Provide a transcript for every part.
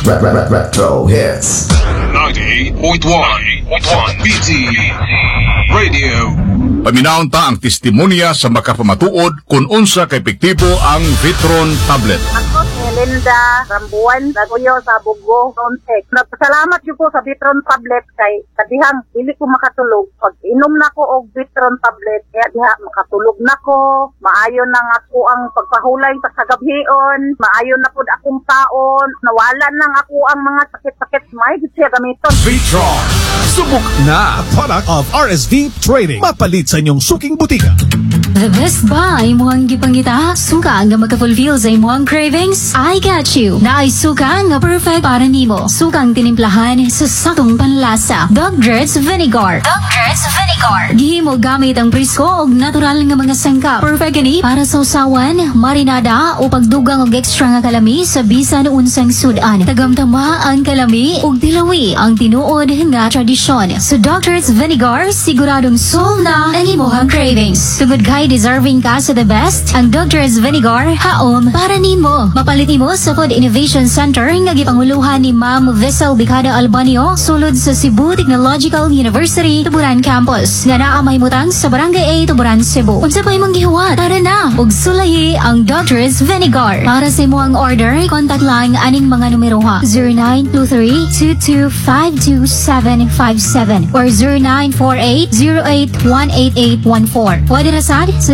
Retro hits. 98.1 BT Radio. Paminaon ta ang testimonya sa makapamatuod kung unsa ka epektibo ang Vitron tablet. Ako si Linda Rambuan, Daguyo sa Bugo, Frontex. Nagpasalamat yun ko sa Vitron tablet kay kadihang dili ko makatulog. Pag inom na ko og Vitron tablet, kaya diha makatulog na ko. Maayo na nga ako ang pagpahulay sa kagabhion. Maayo na pud akong taon. Nawala na nga ako ang mga sakit-sakit. May siya gamiton. Vitron. Subok na. A product of RSV Trading. Mapalit sa inyong suking butika. The best buy mo ang gipangita. Suka nga magka-fulfill sa imong cravings. I got you. Naay suka nga perfect para nimo. Sukang tinimplahan sa sakong panlasa. Dogger's Vinegar. Dogger's Vinegar. Gihimo gamit ang presko og natural nga mga sangkap. Perfect gani para sa usawan, marinada o pagdugang og extra nga kalami sa bisan unsang sudan. Tagamtama ang kalami ug dilawi ang tinuod nga tradisyon. So Dogger's Vinegar siguradong soul na ang imong cravings. Tugod kay deserving ka sa the best, ang Dogger's Vinegar haom para nimo. Mapalit nimo sa Food Innovation Center nga gipanguluhan ni Ma'am Vessel Bicada Albanio sulod sa Cebu Technological University Tuburan Campus nga naa mahimutang sa Barangay A, Tuburan, Cebu. Unsa pa imong gihuwat? Tara na ug sulahi ang Dogger's Vinegar. Para sa imong order, contact lang aning mga numero ha: 0923-2252-757 or 0948-08-18814. Pwede rasad sa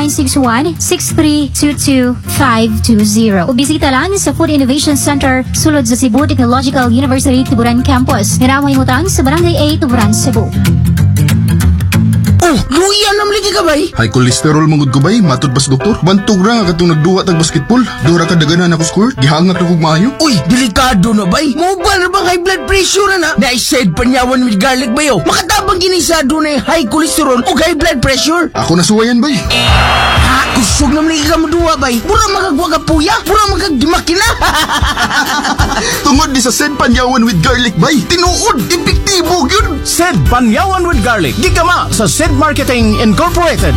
0961-6322-520. O bisita lang sa Food Innovation Center sulod sa Cebu Technological University Tuburan Campus. Naramay mutang sa Barangay A, Tuburan, Cebu. Oh, luya nam lagi ka bay? High cholesterol mangud ko bay, matod pas doktor. Bantog ra nga katong nagduwa tag basketball. Dura ka daganan ako score, gihangak na kog maayo. Uy, delikado na bay. Mobile na bang high blood pressure na? Na-said panyawan with garlic bayo. Makatabang ginisado na high cholesterol o high blood pressure. Ako nasuwayan bay. Ha, kusog nam lagi ka maduwa bay. Pura magagwa ka puya, pura magagdimakina. Tungod di sa Sed Panyawan with garlic bay. Tinuod, epektibo gyud. Sed Panyawan with Garlic. Gigama sa Sed Marketing Incorporated.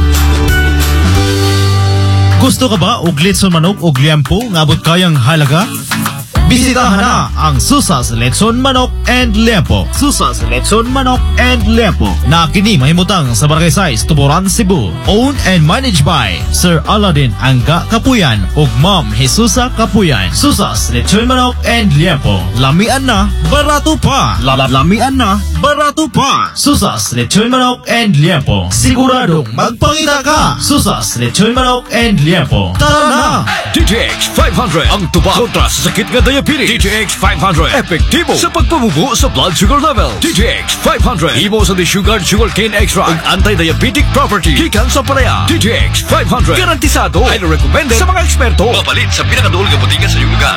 Gusto ka ba og litson manok og liempo nga abot kayang halaga? Bisitahan na ang Susas Letson Manok and Liempo. Susas Letson Manok and Liempo na kini mahimutang sa Barangay 6, Tuburan, Cebu. Owned and managed by Sir Aladdin Angga Kapuyan ug Ma'am Jesusa Kapuyan. Susas Letson Manok and Liempo. Lamian na, barato pa. Lamian na, barato pa. Susas Letson Manok and Liempo. Siguradong magpangita ka. Susas Letson Manok and Liempo. Tara na! DTX 500 ang tuba kontra sa sakit nga diabetes. DTX 500 epektibo sa pagpamubo sa blood sugar level. DTX 500 imo sa sugar cane extra ang anti-diabetic property gikan sa palaya. DTX 500 garantisado ay recommended sa mga eksperto. Mapalit sa pinakaduol nga botika sa iyong lugar.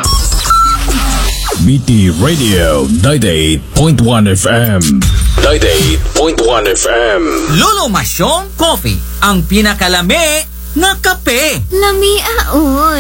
BT Radio 98.1 FM. 98.1 FM. Lolo Masyong Coffee, ang pinakalami na kape. Lami aoy.